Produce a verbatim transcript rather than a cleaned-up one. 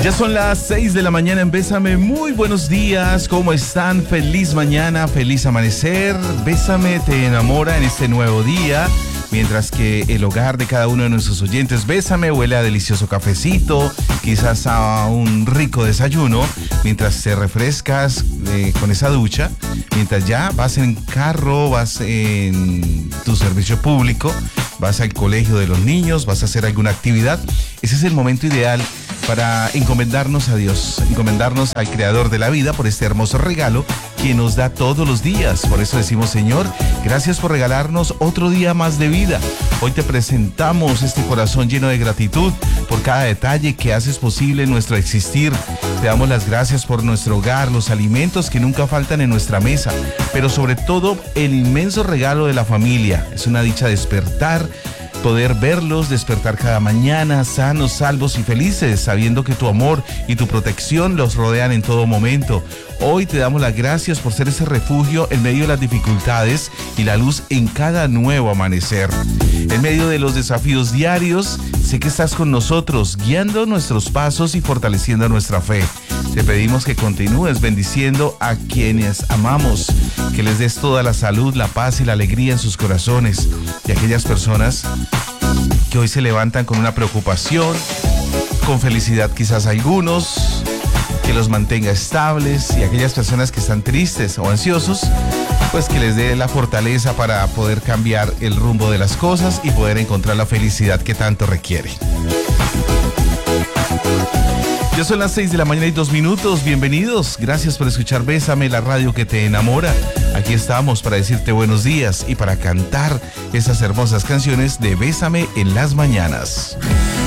Ya son las seis de la mañana en Bésame. Muy buenos días, ¿cómo están? Feliz mañana, feliz amanecer. Bésame te enamora en este nuevo día. Mientras que el hogar de cada uno de nuestros oyentes, Bésame, huele a delicioso cafecito, quizás a un rico desayuno, mientras te refrescas eh, con esa ducha, mientras ya vas en carro, vas en tu servicio público, vas al colegio de los niños, vas a hacer alguna actividad. Ese es el momento ideal para encomendarnos a Dios, encomendarnos al Creador de la vida por este hermoso regalo que nos da todos los días. Por eso decimos, Señor, gracias por regalarnos otro día más de vida. Hoy te presentamos este corazón lleno de gratitud por cada detalle que haces posible en nuestro existir. Te damos las gracias por nuestro hogar, los alimentos que nunca faltan en nuestra mesa, pero sobre todo el inmenso regalo de la familia. Es una dicha despertar, poder verlos, despertar cada mañana sanos, salvos y felices, sabiendo que tu amor y tu protección los rodean en todo momento. Hoy te damos las gracias por ser ese refugio en medio de las dificultades y la luz en cada nuevo amanecer. En medio de los desafíos diarios, sé que estás con nosotros, guiando nuestros pasos y fortaleciendo nuestra fe. Te pedimos que continúes bendiciendo a quienes amamos, que les des toda la salud, la paz y la alegría en sus corazones. Y aquellas personas que hoy se levantan con una preocupación, con felicidad quizás algunos, que los mantenga estables, y aquellas personas que están tristes o ansiosos, pues que les dé la fortaleza para poder cambiar el rumbo de las cosas y poder encontrar la felicidad que tanto requiere. Ya son las seis de la mañana y dos minutos, bienvenidos, gracias por escuchar Bésame, la radio que te enamora. Aquí estamos para decirte buenos días y para cantar esas hermosas canciones de Bésame en las mañanas.